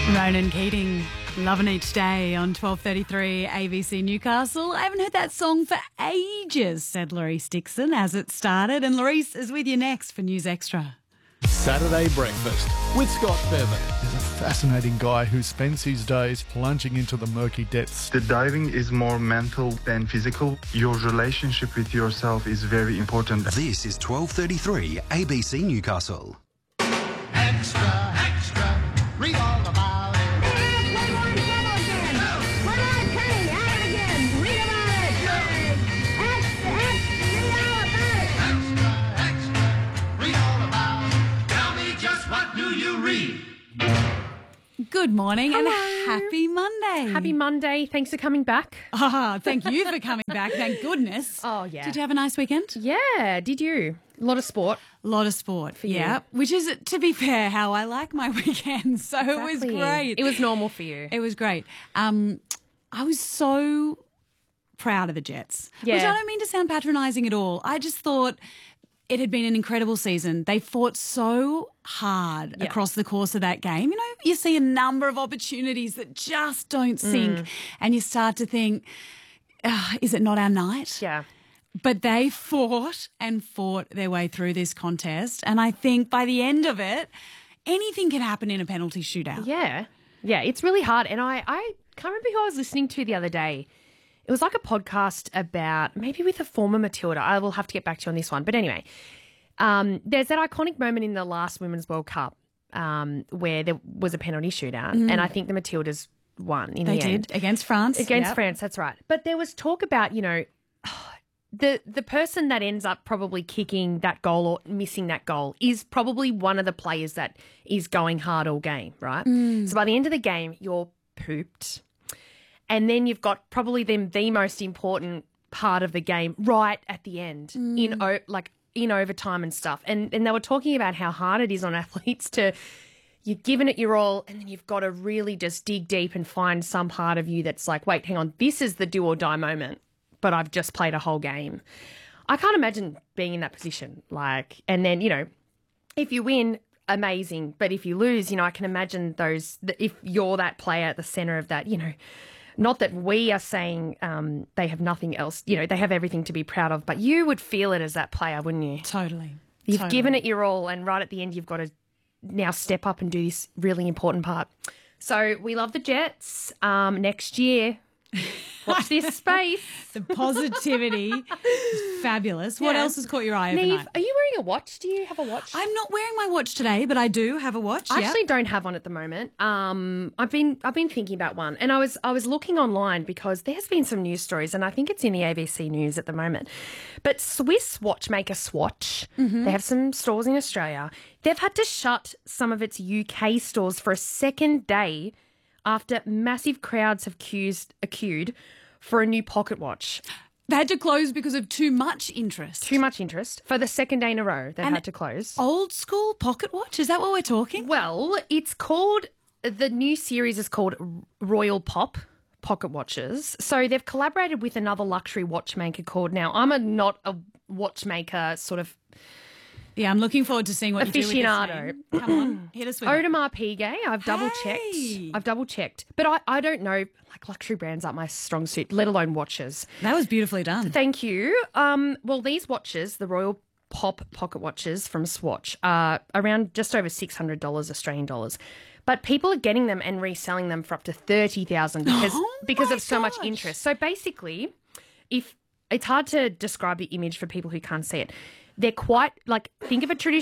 Ronan Keating, loving each day on 12:33 ABC Newcastle. I haven't heard that song for ages, said Larice Dixon as it started. And Larice is with you next for News Extra. Saturday Breakfast with Scott Bevan. He's a fascinating guy who spends his days plunging into the murky depths. The diving is more mental than physical. Your relationship with yourself is very important. This is 12:33 ABC Newcastle. Extra, extra, read all about it. Good morning and happy Monday. Happy Monday. Thanks for coming back. Thank you for coming back. Thank goodness. Oh, yeah. Did you have a nice weekend? Yeah, did you? A lot of sport. A lot of sport. you. Yeah, which is, to be fair, how I like my weekends. So it was Exactly. great. It was normal for you. It was great. I was so proud of the Jets, Yeah. which I don't mean to sound patronising at all. I just thought it had been an incredible season. They fought so hard Yeah. across the course of that game. You know, you see a number of opportunities that just don't sink and you start to think, is it not our night? Yeah. But they fought and fought their way through this contest. And I think by the end of it, anything can happen in a penalty shootout. Yeah. Yeah, it's really hard. And I can't remember who I was listening to the other day. It was like a podcast about, maybe with a former Matilda. I will have to get back to you on this one. But anyway, there's that iconic moment in the last Women's World Cup where there was a penalty shootout. And I think the Matildas won in They the end. did against France. Against Yep. France, that's right. But there was talk about, the person that ends up probably kicking that goal or missing that goal is probably one of the players that is going hard all game, right? So by the end of the game, you're pooped. And then you've got probably the most important part of the game right at the end in overtime and stuff. And they were talking about how hard it is on athletes to, you've given it your all and then you've got to really just dig deep and find some part of you that's like, wait, hang on, this is the do or die moment, but I've just played a whole game. I can't imagine being in that position. And then, if you win, amazing. But if you lose, I can imagine if you're that player at the center of that, not that we are saying they have nothing else, they have everything to be proud of, but you would feel it as that player, wouldn't you? Totally. You've given it your all, and right at the end, you've got to now step up and do this really important part. So we love the Jets. Next year, watch this space. The positivity is fabulous. What Yeah. else has caught your eye Neve, overnight? are you wearing a watch? Do you have a watch? I'm not wearing my watch today, but I do have a watch. I Yep. actually don't have one at the moment. I've been thinking about one, and I was looking online because there's been some news stories, and I think it's in the ABC News at the moment. But Swiss watchmaker Swatch, they have some stores in Australia. They've had to shut some of its UK stores for a second day after massive crowds have queued for a new pocket watch. They had to close because of too much interest. Too much interest. For the second day in a row, they've And had to close. Old school pocket watch? Is that what we're talking? Well, the new series is called Royal Pop pocket watches. So they've collaborated with another luxury watchmaker called, now I'm not a watchmaker sort of Yeah, I'm looking forward to seeing what you do with this aficionado. name. Come on, hit us with it. Audemars Piguet. I've double checked. But I don't know, luxury brands aren't my strong suit, let alone watches. That was beautifully done. Thank you. Well, these watches, the Royal Pop pocket watches from Swatch, are around just over $600 Australian dollars. But people are getting them and reselling them for up to $30,000 because my of so much gosh. interest. So basically, if it's hard to describe the image for people who can't see it. They're quite think of a